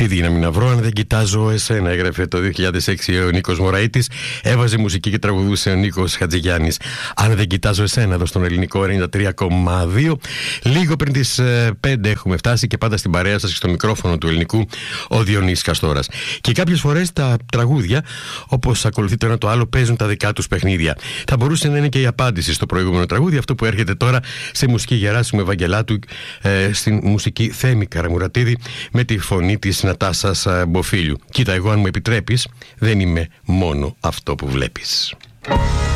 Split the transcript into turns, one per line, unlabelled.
δύναμη να βρω αν δεν κοιτάζω εσένα, έγραφε το 2006 ο Νίκος Μωραΐτης. Έβαζε μουσική και τραγουδούσε ο Νίκος Χατζηγιάννης. Αν δεν κοιτάζω εσένα, εδώ στον ελληνικό 93,2. Λίγο πριν τις 5 έχουμε φτάσει και πάντα στην παρέα σας και στο μικρόφωνο του ελληνικού ο Διονύσης Καστόρας. Και κάποιες φορές τα τραγούδια, όπως ακολουθεί το ένα το άλλο, παίζουν τα δικά τους παιχνίδια. Θα μπορούσε να είναι και η απάντηση στο προηγούμενο τραγούδι, αυτό που έρχεται τώρα σε μουσική Γεράσιμου Ευαγγελάτου, στην μουσική Θέμη Καραμουρατίδη, με τη φωνή της Νατάσας Μποφίλιου. Κοίτα, εγώ αν μου επιτρέπεις, δεν είμαι μόνο αυτό που βλέπεις.